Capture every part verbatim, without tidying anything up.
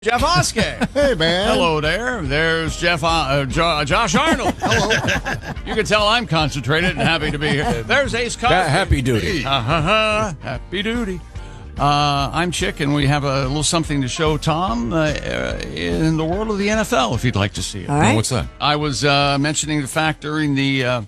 Jeff Oskey. Hey, man. Hello there. There's Jeff, uh, jo- Josh Arnold. Hello. You can tell I'm concentrated and happy to be here. There's Ace Cosby. Ha- happy duty. Ha ha ha. Happy duty. Uh, I'm Chick, and we have a little something to show Tom uh, in the world of the N F L, if you'd like to see it. All right. Oh, what's that? I was uh, mentioning the fact during the, uh,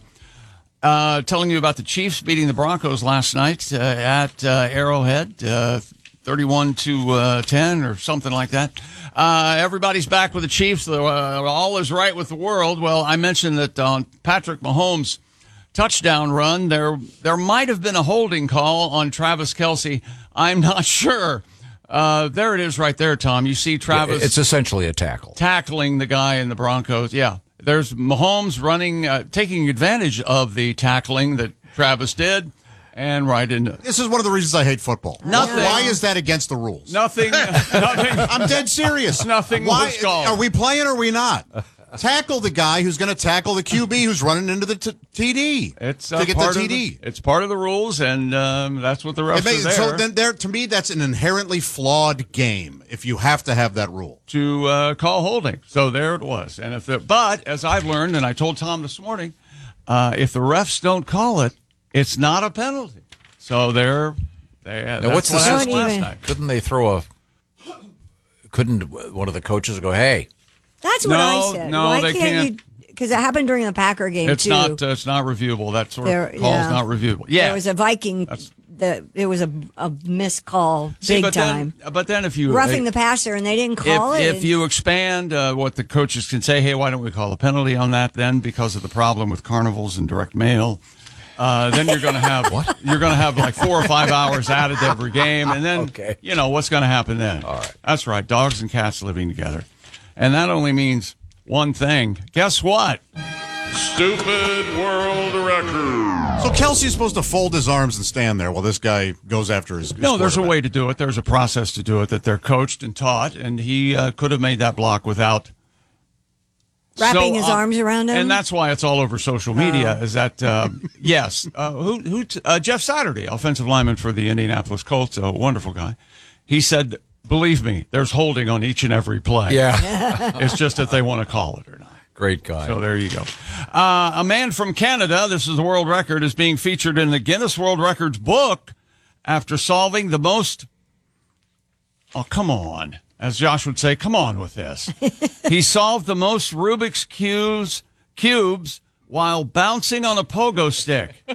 uh, telling you about the Chiefs beating the Broncos last night uh, at uh, Arrowhead, uh, thirty-one to ten or something like that. Uh, everybody's back with the Chiefs. Uh, all is right with the world. Well, I mentioned that on Patrick Mahomes' touchdown run, there there might have been a holding call on Travis Kelce. I'm not sure. Uh, there it is right there, Tom. You see Travis. It's essentially a tackle. Tackling the guy in the Broncos. Yeah. There's Mahomes running, uh, taking advantage of the tackling that Travis did. And right into This is one of the reasons I hate football. Nothing. Why is that against the rules? nothing. nothing. I'm dead serious. Nothing Why was called. are we playing or are we not? Tackle the guy who's going to tackle the Q B who's running into the t- TD It's to uh, get part the of T D. the, it's part of the rules, and um, that's what the refs It may- are there so then, there to me, that's an inherently flawed game. If you have to have that rule, to uh, call holding. So there it was. And if the, but as I've learned, and I told Tom this morning, uh, if the refs don't call it, it's not a penalty. So they're they. Now, That's what's the what happened Don't last even- night. Couldn't they throw a? Couldn't one of the coaches go, "Hey, That's what No, I said. no, Why they can't, can't. you? Because it happened during the Packer game It's too. not. Uh, it's not reviewable. That sort There- of call's yeah. not reviewable. Yeah. There was a Viking. That's- The it was a a missed call, See, big but time, Then, but then if you roughing the passer, and they didn't call if, it. if you expand uh, what the coaches can say, hey, why don't we call a penalty on that then because of the problem with carnivals and direct mail? Uh, then you're going to have what? You're going to have like four or five hours added to every game, and then Okay. you know what's going to happen then. All right. That's right, dogs and cats living together, and that only means one thing. Guess what? Stupid world record. so Kelsey's supposed to fold his arms and stand there while this guy goes after his. his No, there's a quarterback. way to do it. There's a process to do it that they're coached and taught, and he uh, could have made that block without wrapping So, his uh, arms around him. and that's why it's all over social media. Is that uh, yes? Uh, who who? T- uh, Jeff Saturday, offensive lineman for the Indianapolis Colts, a wonderful guy. He said, "Believe me, there's holding on each and every play. yeah, It's just that they want to call it or not." great guy." So there you go. Uh, a man from Canada, this is the world record, is being featured in the Guinness World Records book after solving the most. Oh, come on. As Josh would say, come on with this. He solved the most Rubik's cubes, cubes while bouncing on a pogo stick.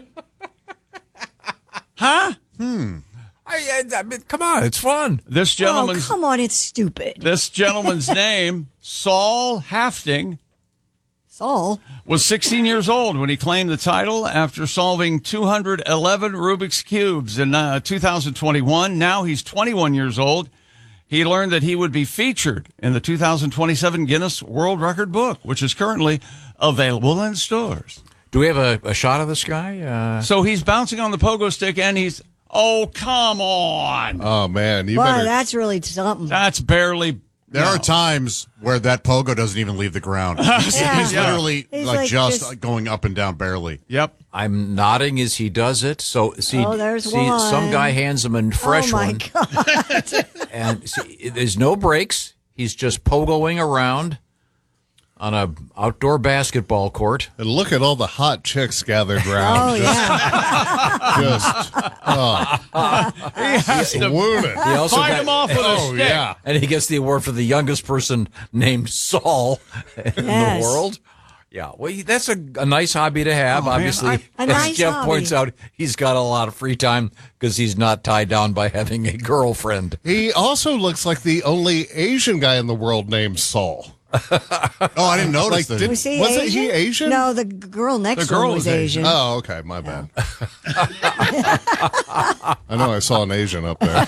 Huh? I, I, I mean, come on, it's fun. This oh, gentleman's come on, it's stupid. this gentleman's name, Saul Hafting, Saul. was sixteen years old when he claimed the title after solving two hundred eleven Rubik's Cubes in uh, two thousand twenty-one. Now he's twenty-one years old. He learned that he would be featured in the two thousand twenty-seven Guinness World Record book, which is currently available in stores. Do we have a, a shot of this guy? Uh, So he's bouncing on the pogo stick, and he's, oh, come on. Oh man, you Well, better. that's really something. That's barely. There no. are times where that pogo doesn't even leave the ground. He's, Yeah. he's literally He's like, like just, just- going up and down barely. Yep. I'm nodding as he does it. So see, Oh, there's see one. some guy hands him a fresh oh my one, God. and see, there's no breaks. He's just pogoing around on a outdoor basketball court. And look at all the hot chicks gathered around. Oh yeah. Just He has to wooning. He also fight got- him off with a Oh, stick. yeah. and he gets the award for the youngest person named Saul in Yes. the world. Yeah, well, he- that's a, a nice hobby to have. Oh, man, Obviously, I- A as nice Jeff hobby. points out, he's got a lot of free time because he's not tied down by having a girlfriend. He also looks like the only Asian guy in the world named Saul. Oh, I didn't notice Like, that. did- Was he Wasn't Asian? he Asian? No, the g- girl next The to him girl was was Asian. Oh, okay, my bad. I know I saw an Asian up there.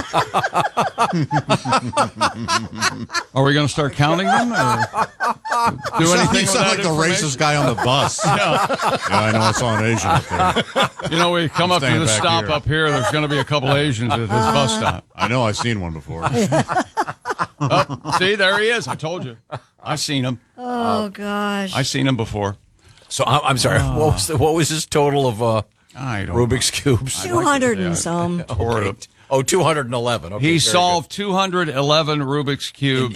Are we going to start counting them? Or do You sound, anything you with sound that like the information? racist guy on the bus. yeah. I know I saw an Asian up there. You know, we come up to staying the back stop here. up here. There's going to be a couple Asians at this bus stop. I know I've seen one before. Oh, see, there he is. I told you. I've seen him. Oh gosh. I've seen him before. So I'm, I'm sorry. Ah. What was the, what was his total of uh, I don't Rubik's cubes? Two hundred and some. Tore it, Oh, two hundred eleven. Okay, He very solved two hundred eleven Rubik's Cubes.